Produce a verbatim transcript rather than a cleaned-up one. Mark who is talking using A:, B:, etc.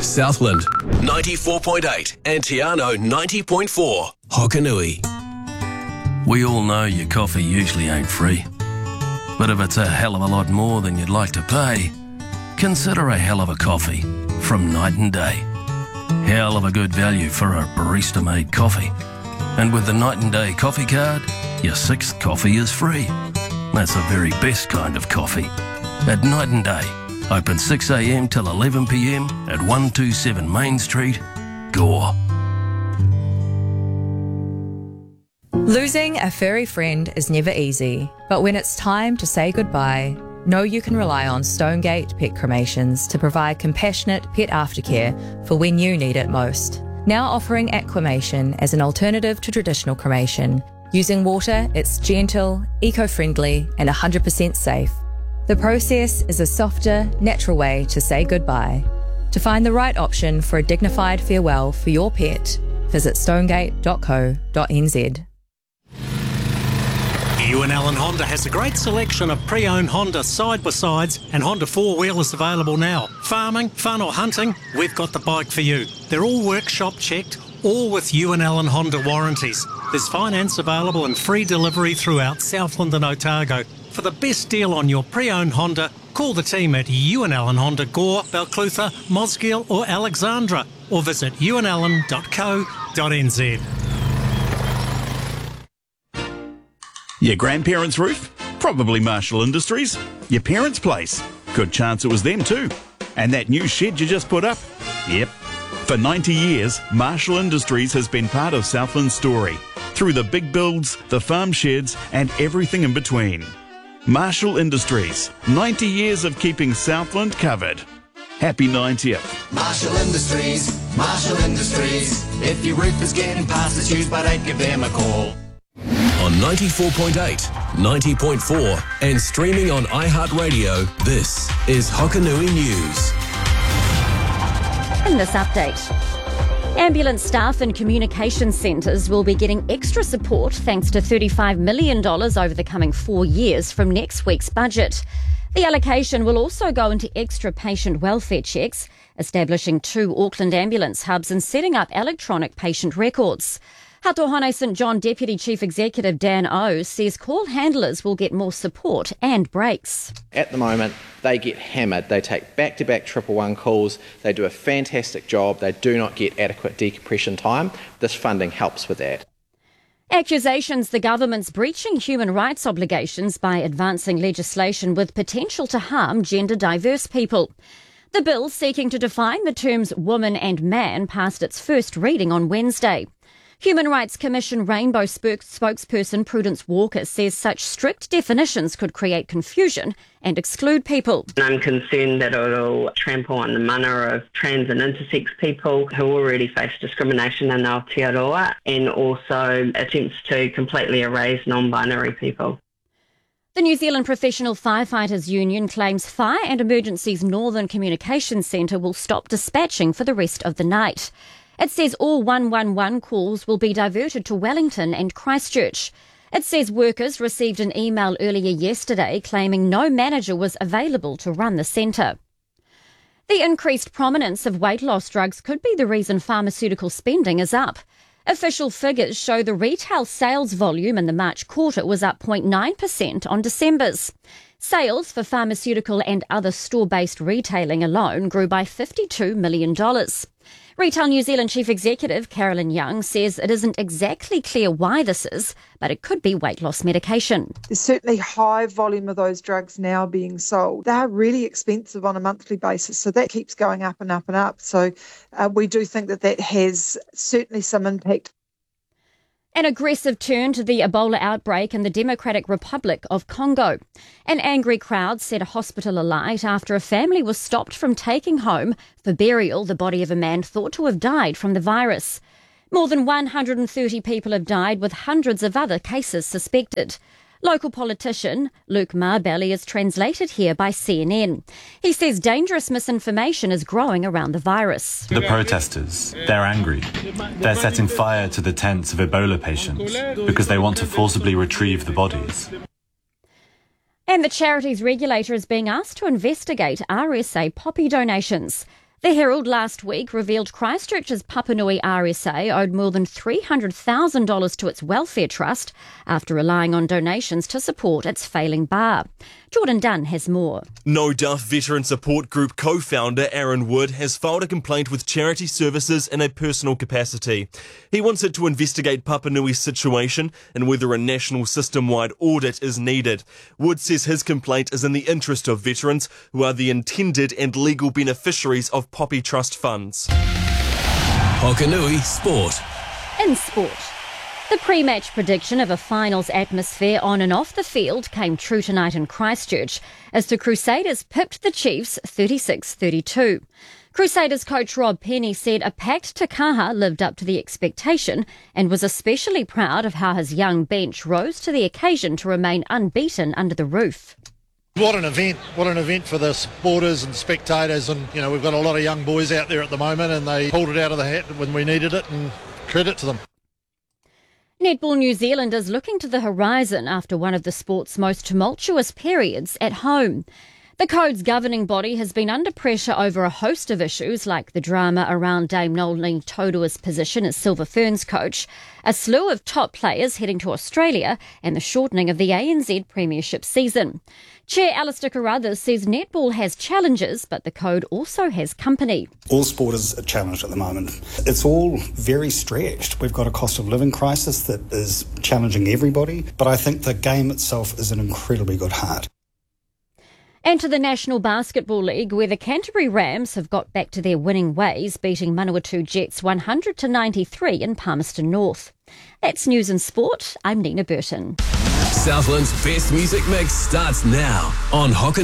A: Southland ninety-four point eight and Tiano ninety point four. Hokanui.
B: We all know your coffee usually ain't free. But if it's a hell of a lot more than you'd like to pay, consider a hell of a coffee from Night and Day. Hell of a good value for a barista-made coffee. And with the Night and Day coffee card, your sixth coffee is free. That's the very best kind of coffee. At Night and Day, open six a m till eleven p m at one twenty-seven Main Street, Gore.
C: Losing a furry friend is never easy, but when it's time to say goodbye, know you can rely on Stonegate Pet Cremations to provide compassionate pet aftercare for when you need it most. Now offering aquamation as an alternative to traditional cremation. Using water, it's gentle, eco-friendly and one hundred percent safe. The process is a softer, natural way to say goodbye. To find the right option for a dignified farewell for your pet, visit stonegate dot co dot n z.
D: Ewan Allen Honda has a great selection of pre-owned Honda side-by-sides and Honda four-wheelers available now. Farming, fun or hunting, we've got the bike for you. They're all workshop checked, all with Ewan Allen Honda warranties. There's finance available and free delivery throughout Southland and Otago. For the best deal on your pre-owned Honda, call the team at Ewan Allen Honda Gore, Balclutha, Mosgiel or Alexandra, or visit ewan allen dot co dot n z.
E: Your grandparents' roof? Probably Marshall Industries. Your parents' place? Good chance it was them too. And that new shed you just put up? Yep. For ninety years, Marshall Industries has been part of Southland's story, through the big builds, the farm sheds, and everything in between. Marshall Industries, ninety years of keeping Southland covered. Happy ninetieth.
F: Marshall Industries, Marshall Industries. If your roof is getting past its use, but ain't, give them a call.
A: On ninety-four point eight, ninety point four and streaming on iHeartRadio, this is Hokanui News.
G: In this update, ambulance staff and communication centres will be getting extra support thanks to thirty-five million dollars over the coming four years from next week's budget. The allocation will also go into extra patient welfare checks, establishing two Auckland ambulance hubs and setting up electronic patient records. Hatohane St John Deputy Chief Executive Dan O says call handlers will get more support and breaks.
H: At the moment, they get hammered. They take back-to-back triple one calls. They do a fantastic job. They do not get adequate decompression time. This funding helps with that.
G: Accusations the government's breaching human rights obligations by advancing legislation with potential to harm gender-diverse people. The bill seeking to define the terms woman and man passed its first reading on Wednesday. Human Rights Commission Rainbow spokesperson Prudence Walker says such strict definitions could create confusion and exclude people.
I: I'm concerned that it'll trample on the mana of trans and intersex people who already face discrimination in Aotearoa, and also attempts to completely erase non-binary people.
G: The New Zealand Professional Firefighters Union claims Fire and Emergencies Northern Communications Centre will stop dispatching for the rest of the night. It says all one one one calls will be diverted to Wellington and Christchurch. It says workers received an email earlier yesterday claiming no manager was available to run the centre. The increased prominence of weight loss drugs could be the reason pharmaceutical spending is up. Official figures show the retail sales volume in the March quarter was up zero point nine percent on December's. Sales for pharmaceutical and other store-based retailing alone grew by fifty-two million dollars. Retail New Zealand Chief Executive Carolyn Young says it isn't exactly clear why this is, but it could be weight loss medication.
J: There's certainly high volume of those drugs now being sold. They're really expensive on a monthly basis, so that keeps going up and up and up. So uh, we do think that that has certainly some impact.
G: An aggressive turn to the Ebola outbreak in the Democratic Republic of Congo. An angry crowd set a hospital alight after a family was stopped from taking home for burial the body of a man thought to have died from the virus. More than one hundred thirty people have died, with hundreds of other cases suspected. Local politician Luke Marbelli is translated here by C N N. He says dangerous misinformation is growing around the virus.
K: The protesters, they're angry. They're setting fire to the tents of Ebola patients because they want to forcibly retrieve the bodies.
G: And the charities regulator is being asked to investigate R S A poppy donations. The Herald last week revealed Christchurch's Papanui R S A owed more than three hundred thousand dollars to its welfare trust after relying on donations to support its failing bar. Jordan Dunn has more.
L: No Duff Veteran Support Group co-founder Aaron Wood has filed a complaint with Charity Services in a personal capacity. He wants it to investigate Papanui's situation and whether a national system-wide audit is needed. Wood says his complaint is in the interest of veterans who are the intended and legal beneficiaries of Poppy Trust funds.
A: Hokanui Sport.
G: In sport, the pre-match prediction of a finals atmosphere on and off the field came true tonight in Christchurch as the Crusaders pipped the Chiefs thirty-six thirty-two. Crusaders coach Rob Penny said a packed Te Kaha lived up to the expectation and was especially proud of how his young bench rose to the occasion to remain unbeaten under the roof.
M: What an event, what an event for the supporters and spectators, and you know we've got a lot of young boys out there at the moment and they pulled it out of the hat when we needed it, and credit to them.
G: Netball New Zealand is looking to the horizon after one of the sport's most tumultuous periods at home. The Code's governing body has been under pressure over a host of issues like the drama around Dame Nolene Taurua's position as Silver Ferns coach, a slew of top players heading to Australia and the shortening of the A N Z Premiership season. Chair Alistair Carruthers says netball has challenges, but the Code also has company.
N: All sport is a challenge at the moment. It's all very stretched. We've got a cost of living crisis that is challenging everybody, but I think the game itself is in incredibly good heart.
G: And to the National Basketball League, where the Canterbury Rams have got back to their winning ways, beating Manawatu Jets one hundred to ninety-three in Palmerston North. That's News and Sport. I'm Nina Burton.
A: Southland's best music mix starts now on Hokanui.